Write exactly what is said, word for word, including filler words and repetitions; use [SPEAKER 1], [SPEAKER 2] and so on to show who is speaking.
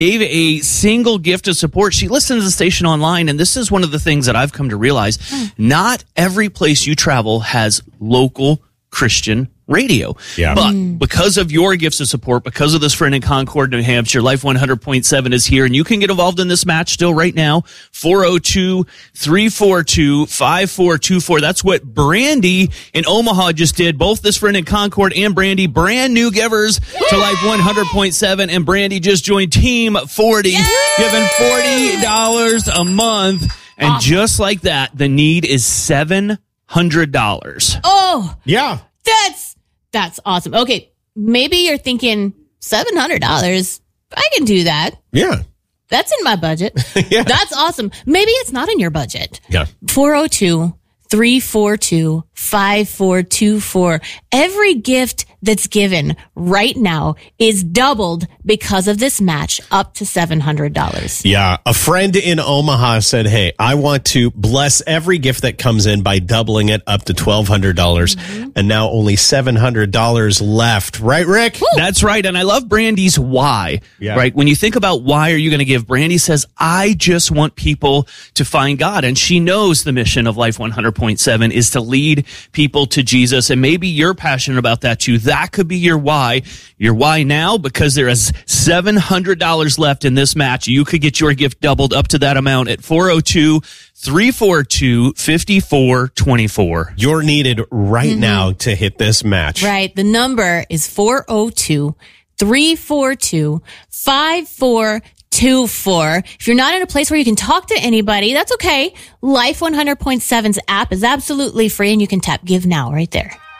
[SPEAKER 1] gave a single gift of support. She listened to the station online, and this is one of the things that I've come to realize. Mm. Not every place you travel has local Christian radio. Yeah. But mm. because of your gifts of support, because of this friend in Concord, New Hampshire, Life one hundred point seven is here, and you can get involved in this match still right now. four oh two, three four two, five four two four. That's what Brandy in Omaha just did. Both this friend in Concord and Brandy, brand new givers Yay! To Life one hundred point seven, and Brandy just joined Team forty, Yay! Giving forty dollars a month. And awesome. Just like that, the need is seven hundred dollars.
[SPEAKER 2] Oh,
[SPEAKER 3] yeah.
[SPEAKER 2] That's That's awesome. Okay, maybe you're thinking seven hundred dollars. I can do that.
[SPEAKER 3] Yeah.
[SPEAKER 2] That's in my budget. Yeah. That's awesome. Maybe it's not in your budget.
[SPEAKER 3] Yeah.
[SPEAKER 2] four oh two, three four two, five four two four. Every gift that's given right now is doubled because of this match, up to seven hundred dollars.
[SPEAKER 3] Yeah. A friend in Omaha said, hey, I want to bless every gift that comes in by doubling it up to twelve hundred dollars. Mm-hmm. And now only seven hundred dollars left. Right, Rick?
[SPEAKER 1] Woo! That's right. And I love Brandy's why. Yeah. Right? When you think about why are you going to give, Brandy says, I just want people to find God. And she knows the mission of Life one hundred point seven is to lead people to Jesus. And maybe you're passionate about that too. That could be your why. Your why now, because there is seven hundred dollars left in this match. You could get your gift doubled up to that amount at four oh two, three four two, five four two four.
[SPEAKER 3] You're needed right mm-hmm. now to hit this match.
[SPEAKER 2] Right. The number is four oh two, three four two, five four two four. If you're not in a place where you can talk to anybody, that's okay. Life one hundred point seven's app is absolutely free, and you can tap Give Now right there.